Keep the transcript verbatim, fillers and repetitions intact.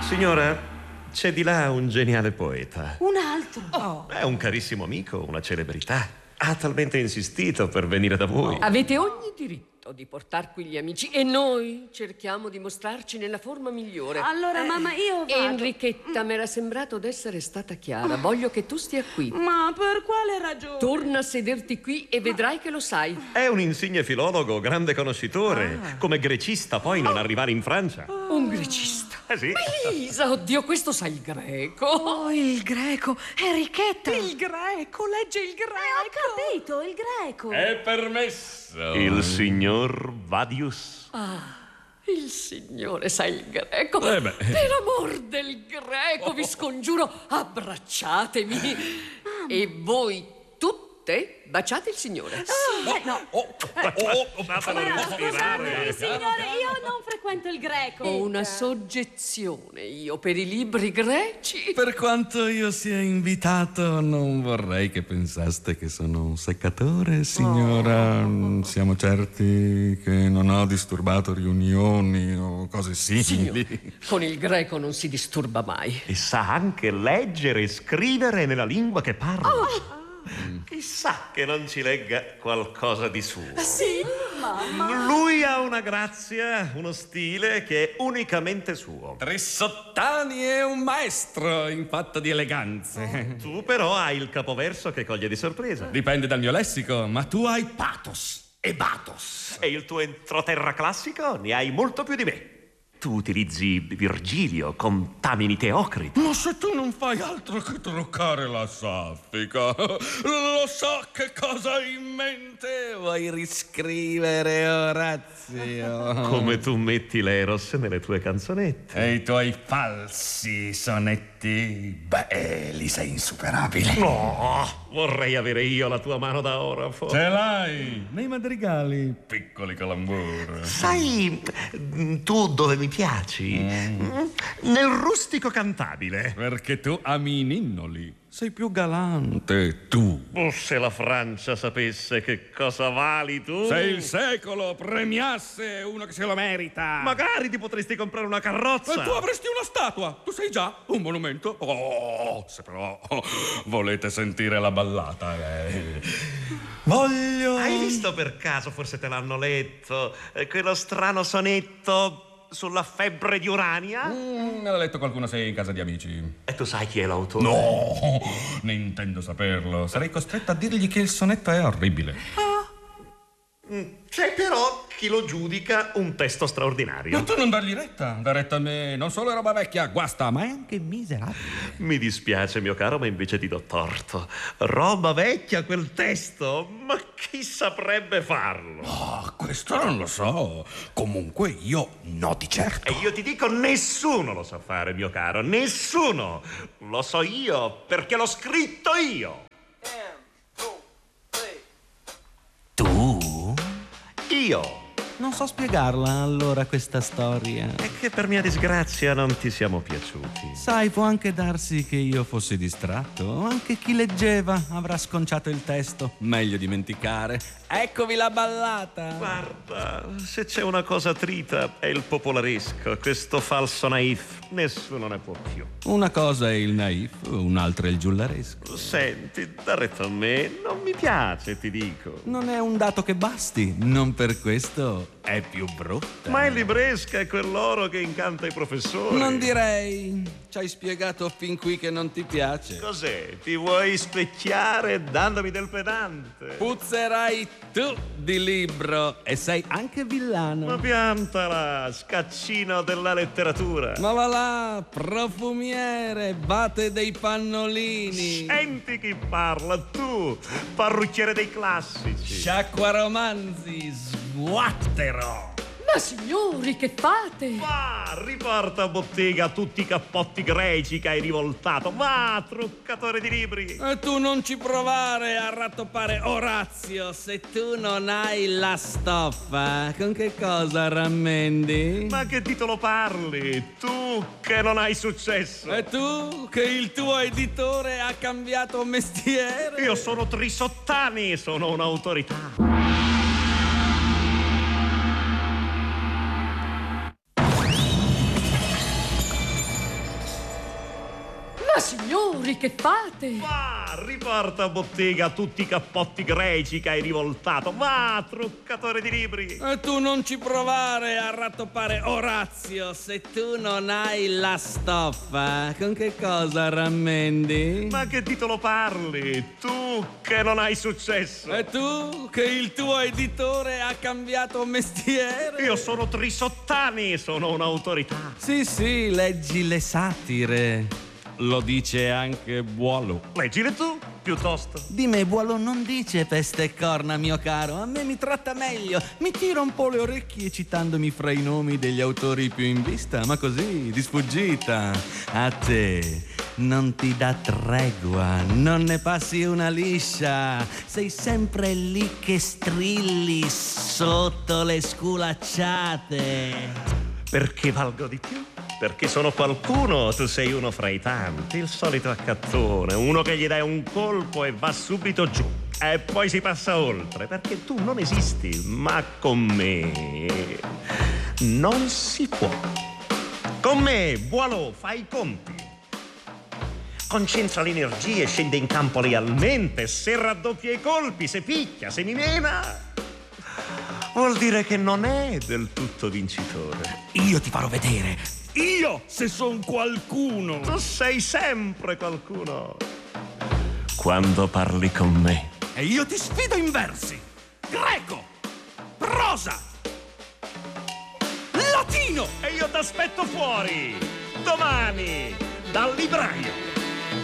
Signora, c'è di là un geniale poeta. Un altro? Oh. È un carissimo amico, una celebrità. Ha talmente insistito per venire da voi. Avete ogni diritto di portar qui gli amici e noi cerchiamo di mostrarci nella forma migliore. Allora, eh, mamma, io vado. Enrichetta, mi era sembrato d'essere stata chiara. Voglio che tu stia qui. Ma per quale ragione? Torna a sederti qui e vedrai che lo sai. È un insigne filologo, grande conoscitore. Ah. Come grecista poi non arrivare in Francia. Un grecista? Eh sì. Elisa, oddio, questo sa il greco. Oh, il greco. Enrichetta. Il greco, legge il greco. Eh, ho capito, il greco. È permesso. Il signor Vadius. Ah, il signore sa il greco. Eh beh. Per amor del greco, vi scongiuro, abbracciatemi. E voi tutte baciate il signore. Oh, eh, no. Oh, oh, oh, oh, Fatelo respirare. Signore, io non frequento il greco. Ho una soggezione io per i libri greci. Per quanto io sia invitato, non vorrei che pensaste che sono un seccatore, signora. Oh. Siamo certi che non ho disturbato riunioni o cose simili. Signore, con il greco non si disturba mai. E sa anche leggere e scrivere nella lingua che parla. Oh. Chissà che non ci legga qualcosa di suo. Sì, mamma. Lui ha una grazia, uno stile che è unicamente suo. Trissottani è un maestro in fatto di eleganze. Tu però hai il capoverso che coglie di sorpresa. Dipende dal mio lessico, ma tu hai pathos e bathos. E il tuo entroterra classico ne hai molto più di me. Tu utilizzi Virgilio con Tamini Teocrito. Ma se tu non fai altro che truccare la saffica, lo so che cosa hai in mente. Vuoi riscrivere Orazio? Come tu metti l'Eros nelle tue canzonette. E i tuoi falsi sonetti? Beh, li sei insuperabile. No, vorrei avere io la tua mano da orafo. Ce l'hai nei madrigali, piccoli calambur. Sai tu dove mi piaci? Mm. Nel rustico cantabile. Perché tu ami i ninnoli. Sei più galante, tu. Oh, se la Francia sapesse che cosa vali tu. Se il secolo premiasse uno che se lo merita. Magari ti potresti comprare una carrozza. E tu avresti una statua. Tu sei già un monumento. Oh, se però volete sentire la ballata. Eh. Voglio... Hai visto per caso, forse te l'hanno letto, eh, quello strano sonetto sulla febbre di Urania? Mm, me l'ha letto qualcuno, sei in casa di amici. E tu sai chi è l'autore? No, ne intendo saperlo. Sarei costretto a dirgli che il sonetto è orribile. Ah. C'è però chi lo giudica un testo straordinario. Ma tu non dargli retta. Da retta a me non solo è roba vecchia, guasta, ma è anche miserabile. Mi dispiace, mio caro, ma invece ti do torto. Roba vecchia quel testo? Ma chi saprebbe farlo? Oh, questo non lo so. Comunque io no di certo. E io ti dico, nessuno lo sa fare, mio caro. Nessuno. Lo so io, perché l'ho scritto io. Tu? Io. Non so spiegarla allora questa storia. È che per mia disgrazia non ti siamo piaciuti. Sai, può anche darsi che io fossi distratto. Anche chi leggeva avrà sconciato il testo. Meglio dimenticare. Eccovi la ballata. Guarda, se c'è una cosa trita è il popolaresco, questo falso naif. Nessuno ne può più. Una cosa è il naif, un'altra è il giullaresco. Senti, da retta a me non mi piace, ti dico. Non è un dato che basti. Non per questo è più brutta. Ma il libresca è quell'oro che incanta i professori. Non direi. Ci hai spiegato fin qui che non ti piace. Cos'è? Ti vuoi specchiare dandomi del pedante? Puzzerai tu di libro e sei anche villano. Ma piantala, scaccino della letteratura. Ma va là, profumiere, bate dei pannolini. Senti chi parla, tu, parrucchiere dei classici. Sciacqua romanzi, sguattero. Ma signori, che fate? Va, riporta a bottega tutti i cappotti greci che hai rivoltato. Va, truccatore di libri. E tu non ci provare a rattoppare Orazio se tu non hai la stoffa. Con che cosa rammendi? Ma che titolo parli? Tu che non hai successo. E tu che il tuo editore ha cambiato mestiere? Io sono Trissottani, sono un'autorità. Ma signori, che fate? Va, riporta a bottega tutti i cappotti greci che hai rivoltato. Va, truccatore di libri. E tu non ci provare a rattoppare Orazio. Se tu non hai la stoffa, con che cosa rammendi? Ma che titolo parli? Tu che non hai successo. E tu che il tuo editore ha cambiato mestiere? Io sono Trisottani, sono un'autorità. Sì, sì, leggi le satire. Lo dice anche Boileau. Leggile tu, piuttosto. Di me Boileau non dice peste e corna, mio caro. A me mi tratta meglio. Mi tira un po' le orecchie citandomi fra i nomi degli autori più in vista, ma così, di sfuggita. A te non ti dà tregua, non ne passi una liscia. Sei sempre lì che strilli sotto le sculacciate. Perché valgo di più? Perché sono qualcuno, tu sei uno fra i tanti, il solito accattone, uno che gli dai un colpo e va subito giù. E poi si passa oltre, perché tu non esisti, ma con me non si può. Con me, Boileau, fai i conti. Concentra le energie, scende in campo lealmente, se raddoppia i colpi, se picchia, se mi mena, vuol dire che non è del tutto vincitore. Io ti farò vedere. Io, se son qualcuno. Tu sei sempre qualcuno quando parli con me. E io ti sfido in versi. Greco, prosa, latino. E io t'aspetto fuori domani dal libraio.